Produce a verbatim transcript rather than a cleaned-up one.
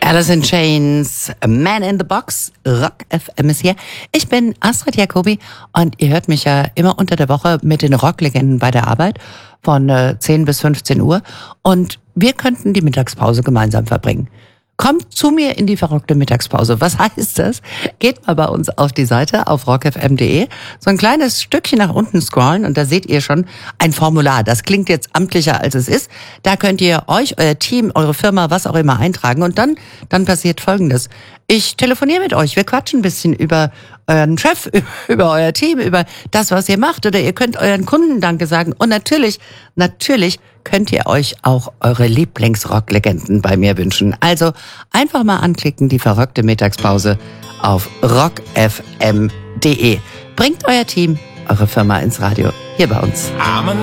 Alice in Chains, Man in the Box, Rock F M ist hier. Ich bin Astrid Jacobi und ihr hört mich ja immer unter der Woche mit den Rocklegenden bei der Arbeit von äh, zehn bis fünfzehn Uhr und wir könnten die Mittagspause gemeinsam verbringen. Kommt zu mir in die verrückte Mittagspause. Was heißt das? Geht mal bei uns auf die Seite auf rock f m punkt d e, so ein kleines Stückchen nach unten scrollen und da seht ihr schon ein Formular. Das klingt jetzt amtlicher, als es ist. Da könnt ihr euch, euer Team, eure Firma, was auch immer eintragen und dann, dann passiert Folgendes. Ich telefoniere mit euch, wir quatschen ein bisschen über euren Chef, über euer Team, über das, was ihr macht oder ihr könnt euren Kunden Danke sagen und natürlich, natürlich könnt ihr euch auch eure Lieblingsrocklegenden bei mir wünschen. Also einfach mal anklicken, die verrückte Mittagspause auf rock f m punkt d e. Bringt euer Team, eure Firma ins Radio, hier bei uns.